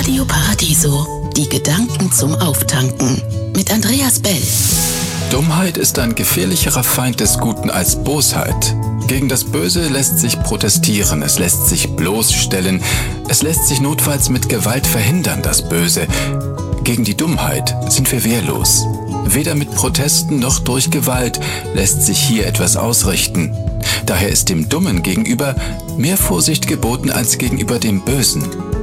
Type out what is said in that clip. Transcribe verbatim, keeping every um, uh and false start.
Radio Paradiso, die Gedanken zum Auftanken mit Andreas Bell. Dummheit ist ein gefährlicherer Feind des Guten als Bosheit. Gegen das Böse lässt sich protestieren, es lässt sich bloßstellen, es lässt sich notfalls mit Gewalt verhindern, das Böse. Gegen die Dummheit sind wir wehrlos. Weder mit Protesten noch durch Gewalt lässt sich hier etwas ausrichten. Daher ist dem Dummen gegenüber mehr Vorsicht geboten als gegenüber dem Bösen.